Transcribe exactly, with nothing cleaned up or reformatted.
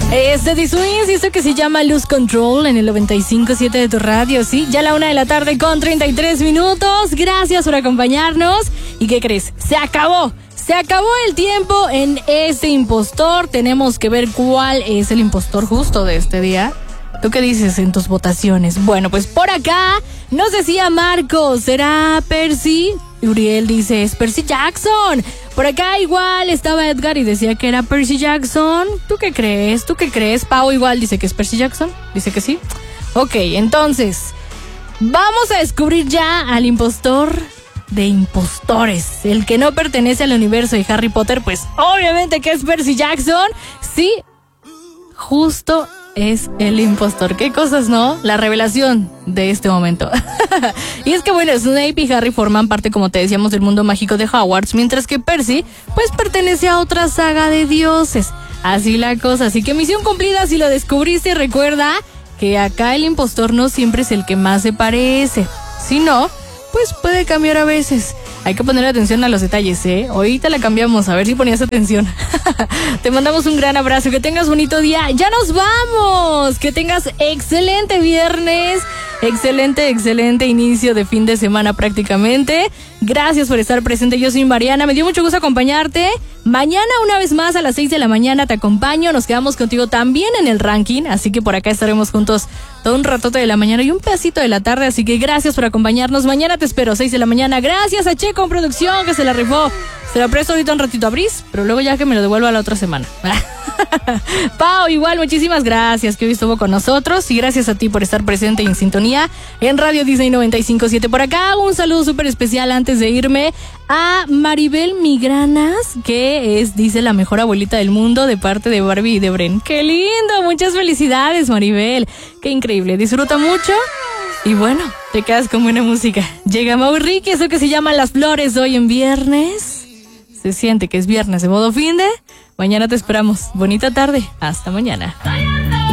Es de The Swings y esto que se llama Lose Control en el noventa y cinco punto siete de tu radio, sí, ya a la una de la tarde con treinta y tres minutos. Gracias por acompañarnos. ¿Y qué crees? Se acabó. Se acabó el tiempo en este impostor. Tenemos que ver cuál es el impostor justo de este día. ¿Tú qué dices en tus votaciones? Bueno, pues por acá nos decía Marcos, ¿será Percy? Uriel dice, es Percy Jackson. Por acá igual estaba Edgar y decía que era Percy Jackson. ¿Tú qué crees? ¿Tú qué crees? Pau igual dice que es Percy Jackson. Dice que sí. Ok, entonces vamos a descubrir ya al impostor de impostores. El que no pertenece al universo de Harry Potter, pues obviamente que es Percy Jackson. Sí, justo es el impostor. ¿Qué cosas, no? La revelación de este momento. Y es que bueno, Snape y Harry forman parte, como te decíamos, del mundo mágico de Hogwarts, mientras que Percy, pues pertenece a otra saga de dioses. Así la cosa. Así que misión cumplida si lo descubriste. Recuerda que acá el impostor no siempre es el que más se parece. Si no, pues puede cambiar a veces. Hay que poner atención a los detalles, ¿eh? Ahorita la cambiamos, a ver si ponías atención. Te mandamos un gran abrazo, que tengas bonito día. ¡Ya nos vamos! Que tengas excelente viernes, excelente, excelente inicio de fin de semana prácticamente. Gracias por estar presente, yo soy Mariana, me dio mucho gusto acompañarte. Mañana una vez más a las seis de la mañana te acompaño, nos quedamos contigo también en el ranking, así que por acá estaremos juntos todo un ratote de la mañana y un pedacito de la tarde, así que gracias por acompañarnos. Mañana te espero, seis de la mañana. Gracias a Checo en producción, que se la rifó. Se la presto ahorita un ratito a Brice, pero luego ya que me lo devuelva la otra semana. Pau, igual, muchísimas gracias que hoy estuvo con nosotros y gracias a ti por estar presente y en sintonía en Radio Disney noventa y cinco punto siete. Por acá un saludo súper especial antes de irme a Maribel Migranas, que es, dice, la mejor abuelita del mundo de parte de Barbie y de Bren. ¡Qué lindo! Muchas felicidades, Maribel. ¡Qué increíble! Disfruta mucho. Y bueno, te quedas con buena música. Llega Mau Ricky, eso que se llama Las Flores hoy en viernes. Se siente que es viernes de modo finde. Mañana te esperamos. Bonita tarde. Hasta mañana.